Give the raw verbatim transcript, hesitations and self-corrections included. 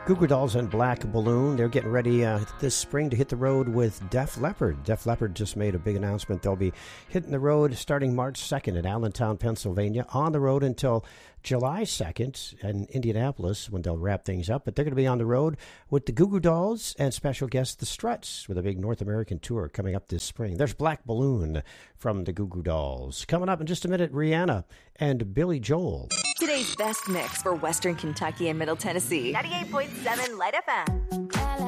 Goo Goo Dolls and Black Balloon, they're getting ready uh, this spring to hit the road with Def Leppard. Def Leppard just made a big announcement. They'll be hitting the road starting March second in Allentown, Pennsylvania, on the road until July second in Indianapolis when they'll wrap things up. But they're going to be on the road with the Goo Goo Dolls and special guest The Struts with a big North American tour coming up this spring. There's Black Balloon from the Goo Goo Dolls. Coming up in just a minute, Rihanna and Billy Joel. Today's best mix for Western Kentucky and Middle Tennessee. ninety-eight point seven Light F M.